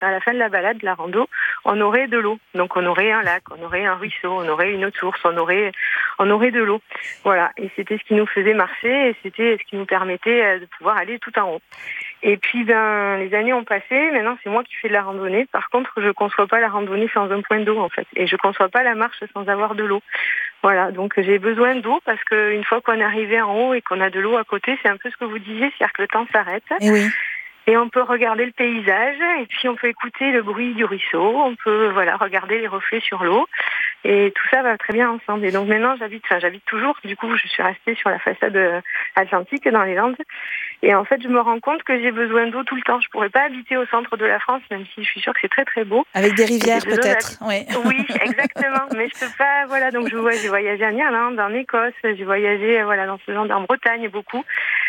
à la fin de la balade, de la rando, on aurait de l'eau. Donc on aurait un lac, on aurait un ruisseau, on aurait une autre source, on aurait de l'eau. Voilà, et c'était ce qui nous faisait marcher et c'était ce qui nous permettait de pouvoir aller tout en haut. Et puis les années ont passé, maintenant c'est moi qui fais de la randonnée. Par contre, je conçois pas la randonnée sans un point d'eau en fait. Et je conçois pas la marche sans avoir de l'eau. Voilà, donc j'ai besoin d'eau parce qu'une fois qu'on est arrivé en haut et qu'on a de l'eau à côté, c'est un peu ce que vous disiez, c'est-à-dire que le temps s'arrête. Et oui. Et on peut regarder le paysage et puis on peut écouter le bruit du ruisseau, on peut regarder les reflets sur l'eau et tout ça va très bien ensemble. Et donc maintenant j'habite toujours, du coup je suis restée sur la façade atlantique dans les Landes et en fait je me rends compte que j'ai besoin d'eau tout le temps. Je pourrais pas habiter au centre de la France même si je suis sûre que c'est très très beau. Avec des rivières peut-être, oui. Oui, exactement, mais je peux pas, donc j'ai voyagé en Irlande, en Écosse, j'ai voyagé dans ce genre en Bretagne beaucoup.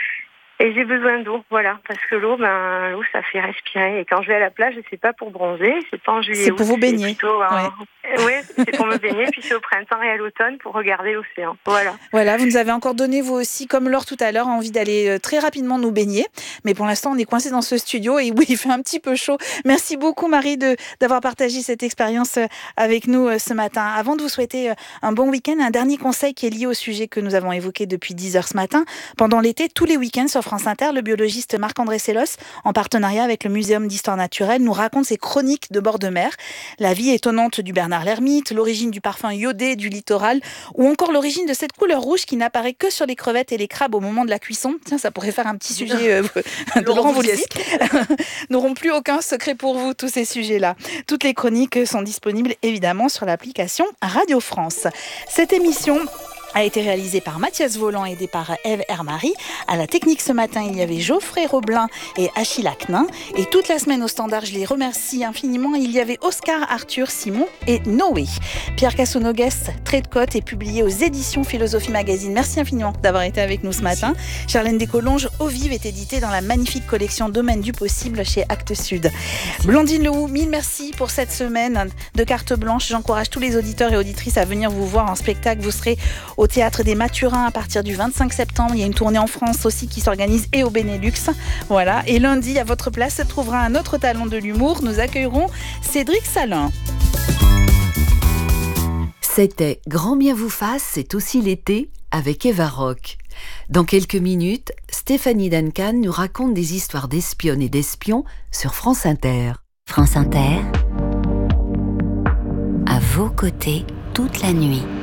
Et j'ai besoin d'eau, parce que l'eau, ça fait respirer. Et quand je vais à la plage, c'est pas pour bronzer, c'est pas en juillet. C'est pour vous baigner. Oui, c'est pour me baigner. Puis c'est au printemps et à l'automne pour regarder l'océan. Voilà, vous nous avez encore donné, vous aussi, comme Laure tout à l'heure, envie d'aller très rapidement nous baigner. Mais pour l'instant, on est coincé dans ce studio et oui, il fait un petit peu chaud. Merci beaucoup, Marie, d'avoir partagé cette expérience avec nous ce matin. Avant de vous souhaiter un bon week-end, un dernier conseil qui est lié au sujet que nous avons évoqué depuis 10h ce matin. Pendant l'été, tous les week-ends sur France Inter, le biologiste Marc-André Sellos, en partenariat avec le Muséum d'Histoire Naturelle, nous raconte ses chroniques de bord de mer. La vie étonnante du Bernard l'Ermite, l'origine du parfum iodé du littoral, ou encore l'origine de cette couleur rouge qui n'apparaît que sur les crevettes et les crabes au moment de la cuisson. Tiens, ça pourrait faire un petit sujet de Laurent Voulzy. N'auront plus aucun secret pour vous, tous ces sujets-là. Toutes les chroniques sont disponibles évidemment sur l'application Radio France. Cette émission a été réalisé par Mathias Voland, aidé par Ève Hermary. À la technique ce matin, il y avait Geoffrey Roblin et Achille Aknin. Et toute la semaine au Standard, je les remercie infiniment. Il y avait Oscar, Arthur, Simon et Noé. Pierre Cassonogues, Trait de Côte, est publié aux éditions Philosophie Magazine. Merci infiniment d'avoir été avec nous ce matin. Charlène Descolonges, Au Vive est édité dans la magnifique collection Domaine du Possible chez Actes Sud. Blandine Lehoux, mille merci pour cette semaine de carte blanche. J'encourage tous les auditeurs et auditrices à venir vous voir en spectacle. Vous serez au Théâtre des Mathurins à partir du 25 septembre. Il y a une tournée en France aussi qui s'organise et au Benelux. Voilà. Et lundi, à votre place, se trouvera un autre talent de l'humour. Nous accueillerons Cédric Salin. C'était Grand bien vous fasse, c'est aussi l'été avec Eva Rock. Dans quelques minutes, Stéphanie Duncan nous raconte des histoires d'espionnes et d'espions sur France Inter. France Inter, à vos côtés toute la nuit.